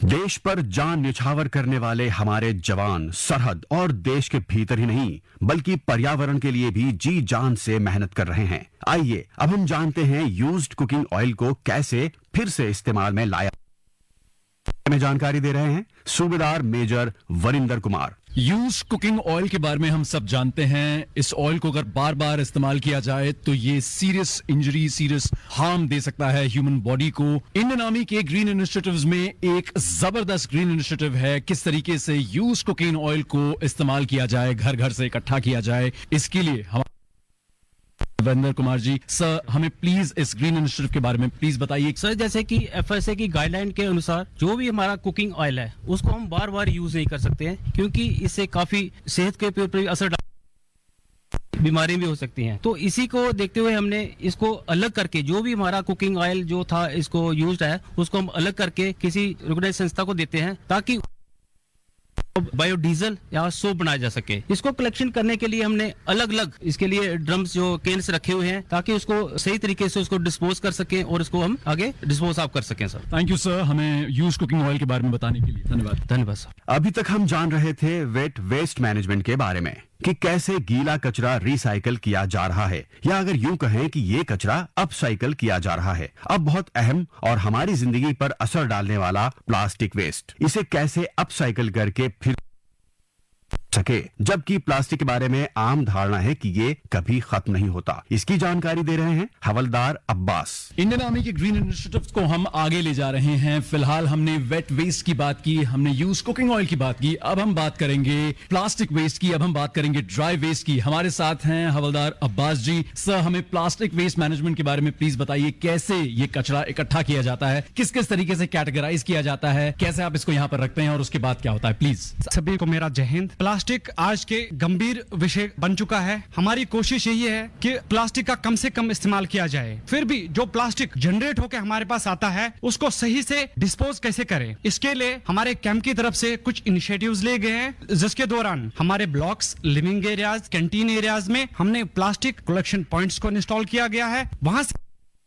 देश पर जान न्यौछावर करने वाले हमारे जवान सरहद और देश के भीतर ही नहीं बल्कि पर्यावरण के लिए भी जी जान से मेहनत कर रहे हैं। आइए अब हम जानते हैं यूज्ड कुकिंग ऑयल को कैसे फिर से इस्तेमाल में लाया। हमें जानकारी दे रहे हैं सूबेदार major Varinder Kumar. Use cooking oil के बारे में हम सब जानते हैं। इस ऑयल को अगर बार बार इस्तेमाल किया जाए तो ये सीरियस इंजरी, सीरियस हार्म दे सकता है ह्यूमन बॉडी को। इंडियन आर्मी के ग्रीन इनिशिएटिव्स में एक जबरदस्त ग्रीन इनिशिएटिव है किस तरीके से यूज कुकिंग ऑयल को इस्तेमाल किया जाए, घर घर से इकट्ठा किया जाए। इसके लिए हम वरिंदर कुमार जी, सर हमें प्लीज इस ग्रीन इनिशिएटिव के बारे में प्लीज बताइए। सर जैसे कि FSA की गाइडलाइन के अनुसार जो भी हमारा कुकिंग ऑयल है उसको हम बार बार यूज नहीं कर सकते हैं, क्योंकि इससे काफी सेहत के ऊपर असर बीमारी भी हो सकती हैं। तो इसी को देखते हुए हमने इसको अलग करके जो भी हमारा कुकिंग ऑयल जो था इसको यूज है उसको हम अलग करके किसी रिकॉग्नाइज्ड संस्था को देते हैं ताकि बायोडीजल या सोप बनाया जा सके। इसको कलेक्शन करने के लिए हमने अलग अलग इसके लिए ड्रम्स जो केन्स रखे हुए हैं ताकि उसको सही तरीके से उसको डिस्पोज कर सकें और इसको हम आगे डिस्पोज ऑफ कर सकें। सर थैंक यू सर, हमें यूज कुकिंग ऑयल के बारे में बताने के लिए धन्यवाद। धन्यवाद सर। अभी तक हम जान रहे थे वेट वेस्ट मैनेजमेंट के बारे में कि कैसे गीला कचरा रिसाइकल किया जा रहा है, या अगर यूं कहें कि ये कचरा अपसाइकल किया जा रहा है। अब बहुत अहम और हमारी जिंदगी पर असर डालने वाला प्लास्टिक वेस्ट, इसे कैसे अपसाइकल करके फिर सके, जबकि प्लास्टिक के बारे में आम धारणा है कि ये कभी खत्म नहीं होता। इसकी जानकारी दे रहे हैं हवलदार अब्बास। इंडियन आर्मी के ग्रीन इनिशिएटिव्स को हम आगे ले जा रहे हैं। फिलहाल हमने वेट वेस्ट की बात की, हमने यूज कुकिंग ऑयल की बात की, अब हम बात करेंगे प्लास्टिक वेस्ट की, अब हम बात करेंगे ड्राई वेस्ट की। हमारे साथ हैं हवलदार अब्बास जी। सर हमें प्लास्टिक वेस्ट मैनेजमेंट के बारे में प्लीज बताइए, कैसे ये कचरा इकट्ठा किया जाता है, किस किस तरीके से कैटेगराइज किया जाता है, कैसे आप इसको यहाँ पर रखते हैं और उसके बाद क्या होता है। प्लीज सभी को मेरा जय हिंद। प्लास्टिक आज के गंभीर विषय बन चुका है। हमारी कोशिश यही है कि प्लास्टिक का कम से कम इस्तेमाल किया जाए। फिर भी जो प्लास्टिक जनरेट होकर हमारे पास आता है उसको सही से डिस्पोज कैसे करें, इसके लिए हमारे कैंप की तरफ से कुछ इनिशिएटिव्स लिए गए हैं, जिसके दौरान हमारे blocks, living areas, canteen areas में हमने प्लास्टिक कलेक्शन पॉइंट्स को इंस्टॉल किया गया है। वहां से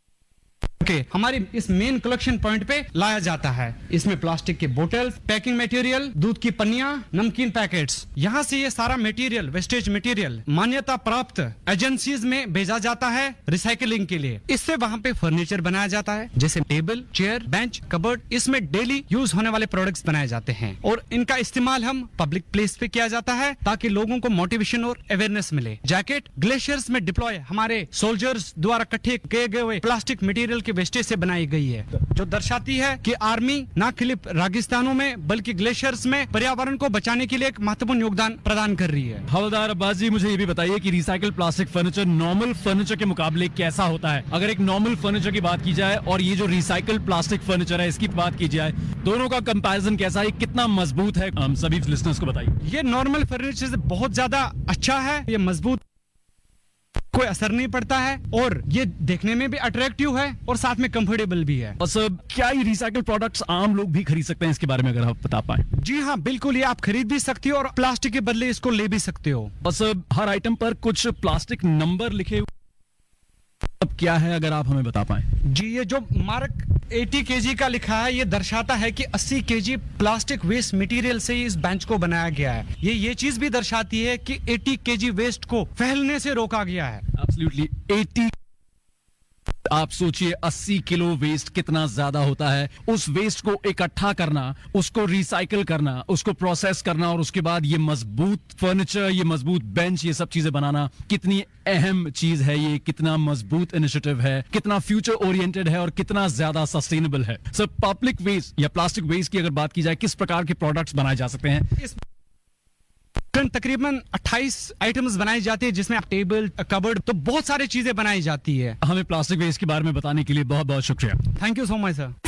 हमारी इस मेन कलेक्शन पॉइंट पे लाया जाता है। इसमें प्लास्टिक के बोतल, पैकिंग मटेरियल, दूध की पन्नियां, नमकीन पैकेट्स, यहाँ से ये सारा मटेरियल, वेस्टेज मटेरियल मान्यता प्राप्त एजेंसीज में भेजा जाता है रिसाइकलिंग के लिए। इससे वहाँ पे फर्नीचर बनाया जाता है, जैसे टेबल, चेयर, बेंच, कबर्ड। इसमें डेली यूज होने वाले प्रोडक्ट्स बनाए जाते हैं और इनका इस्तेमाल हम पब्लिक प्लेस पे किया जाता है ताकि लोगों को मोटिवेशन और अवेयरनेस मिले। जैकेट ग्लेशियर्स में डिप्लॉय हमारे सोल्जर्स द्वारा इकट्ठे किए गए प्लास्टिक मटेरियल के वेस्टेज से बनाई गई है, जो दर्शाती है कि आर्मी न केवल रेगिस्तानों में बल्कि ग्लेशियर्स में पर्यावरण को बचाने के लिए एक महत्वपूर्ण योगदान प्रदान कर रही है। हवलदार अब्बास जी, मुझे ये भी बताइए कि recycle plastic furniture normal furniture के मुकाबले कैसा होता है। अगर एक नॉर्मल फर्नीचर की बात की जाए और ये जो रिसाइकल प्लास्टिक फर्नीचर है इसकी बात की जाए, दोनों का कंपैरिजन कैसा है, कितना मजबूत है, हम सभी लिसनर्स को बताइए। ये नॉर्मल फर्नीचर से बहुत ज्यादा अच्छा है, ये मजबूत, कोई असर नहीं पड़ता है और ये देखने में भी अट्रैक्टिव है और साथ में कंफर्टेबल भी है। और सर क्या ये रिसाइकल प्रोडक्ट्स आम लोग भी खरीद सकते हैं, इसके बारे में अगर आप बता पाए। जी हाँ बिल्कुल, ये आप खरीद भी सकते हो और प्लास्टिक के बदले इसको ले भी सकते हो। और सर हर आइटम पर कुछ प्लास्टिक नंबर लिखे, अब क्या है अगर आप हमें बता पाए। जी, ये जो मार्क 80 kg का लिखा है ये दर्शाता है कि 80 kg प्लास्टिक वेस्ट मटेरियल से इस बेंच को बनाया गया है। ये चीज भी दर्शाती है कि 80 kg वेस्ट को फैलने से रोका गया है। एब्सोल्युटली 80, आप सोचिए 80 किलो वेस्ट कितना ज्यादा होता है। उस वेस्ट को इकट्ठा करना, उसको रिसाइकल करना, उसको प्रोसेस करना और उसके बाद ये मजबूत फर्नीचर, ये मजबूत बेंच, ये सब चीजें बनाना कितनी अहम चीज है। ये कितना मजबूत इनिशिएटिव है, कितना फ्यूचर ओरिएंटेड है और कितना ज्यादा सस्टेनेबल है। सर पब्लिक वेस्ट या प्लास्टिक वेस्ट की अगर बात की जाए, किस प्रकार के प्रोडक्ट्स बनाए जा सकते हैं। तकरीबन 28 आइटम्स बनाई जाती है, जिसमें टेबल, कबर्ड, तो बहुत सारी चीजें बनाई जाती है। हमें प्लास्टिक वेस्ट के बारे में बताने के लिए बहुत बहुत शुक्रिया। Thank you so much sir.